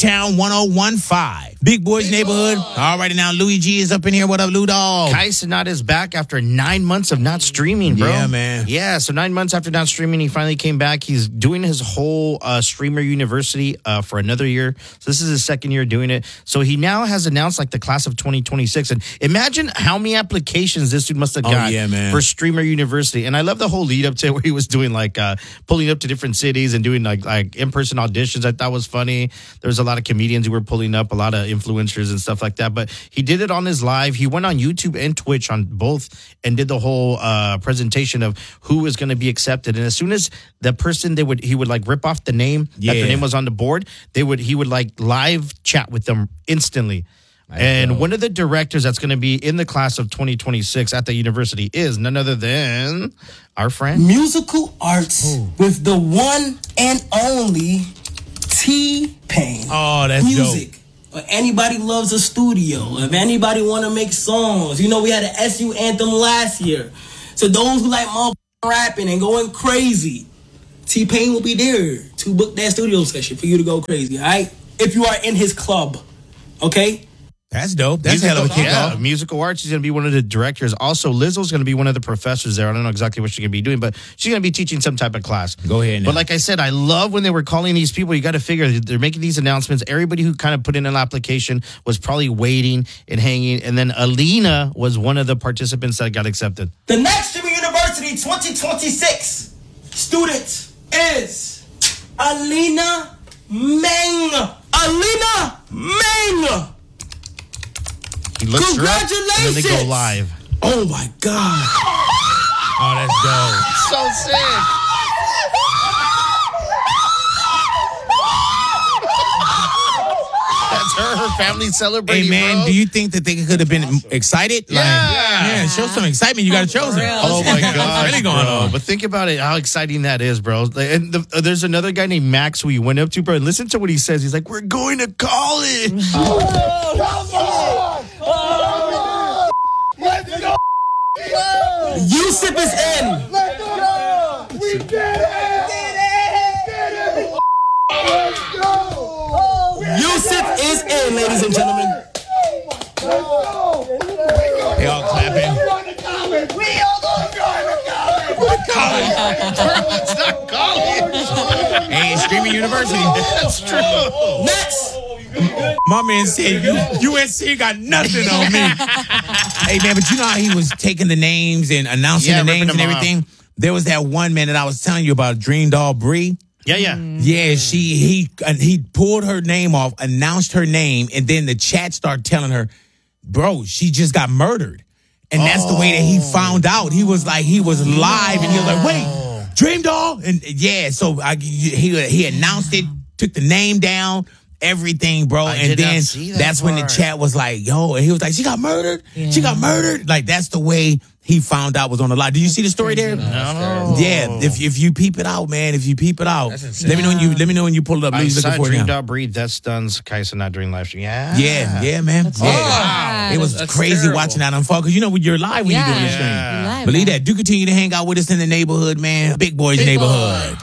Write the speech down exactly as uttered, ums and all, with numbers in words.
H-Town one oh one five. Big Boys Neighborhood. All righty now, Louis G is up in here. What up, Lou Dog? Kai Cenat is back after nine months of not streaming, bro. Yeah, man. Yeah, so nine months after not streaming, he finally came back. He's doing his whole uh, Streamer University uh, for another year. So this is his second year doing it. So he now has announced like the class of twenty twenty-six. And imagine how many applications this dude must have Oh, got yeah, man. for Streamer University. And I love the whole lead up to it where he was doing like uh, pulling up to different cities and doing like like in-person auditions. I thought was funny. There was a lot of comedians who were pulling up, a lot of influencers and stuff like that. But he did it on his live. He went on YouTube and Twitch on both and did the whole uh, presentation of who is going to be accepted. And as soon as the person they would he would like rip off the name Yeah. that their name was on the board, they would he would like live chat with them instantly. And one of the directors that's going to be in the class of twenty twenty-six at the university is none other than our friend Musical arts with the one and only T-Pain. Oh, that's Music. dope. Or anybody loves a studio. If anybody want to make songs. You know, we had an S U anthem last year. So those who like motherfucking rapping and going crazy, T-Pain will be there to book that studio session for you to go crazy, all right? If you are in his club, okay? That's dope. That's a hell of a kickoff. Yeah, musical arts. She's going to be one of the directors. Also, Lizzo's going to be one of the professors there. I don't know exactly what she's going to be doing, but she's going to be teaching some type of class. Go ahead now. But like I said, I love when they were calling these people. You got to figure they're making these announcements. Everybody who kind of put in an application was probably waiting and hanging. And then Alina was one of the participants that got accepted. The next Streamer University twenty twenty-six student is Alina Meng. Alina Meng. He looks her up, and then they go Congratulations. live. Oh my God. Oh, that's dope. So sick. That's her, her family celebrating. Hey, man, bro. do you think that they could have been excited? Like, Yeah. yeah, show some excitement. You got to chosen. Oh my God, What's really going bro. on? But think about it, how exciting that is, bro. And the, uh, there's another guy named Max who he went up to, bro. And listen to what he says. He's like, "We're going to college." Yusuf is in. Let's go! We did it! Let's go! Yusuf is in, ladies and gentlemen. They all clapping. We all going to college! It's not college. Hey, it's Streaming University. That's true. Next. My man said, U- USC got nothing on me. Hey, man, but you know how he was taking the names and announcing Yeah, the ripping names and them off. everything? There was that one man that I was telling you about, Dream Doll Bree. Yeah, yeah. Yeah, she he uh, he pulled her name off, announced her name, and then the chat started telling her, bro, she just got murdered. And that's the way that he found out. He was like, he was live, and he was like, wait, Dream Doll? And yeah, so I, he he announced it, took the name down, everything, bro. I and did not then see that that's when the part. chat was like, yo, and he was like, she got murdered? She got murdered? Like, that's the way he found out was on the lie. Did you see the story there? No. Yeah, if if you peep it out, man, if you peep it out, let me know when you let me know when you pull it up. I Louis saw looking for it Dream now. Doll Breed. That stuns Kai Cenat during live stream. Yeah. Yeah, yeah, man. Yeah. Wow. It was That's crazy terrible. watching that unfold because you know when you're live when Yeah. you're doing your stream. Yeah. You're live, Believe man. that. Do continue to hang out with us in the neighborhood, man. Big Boys neighborhood.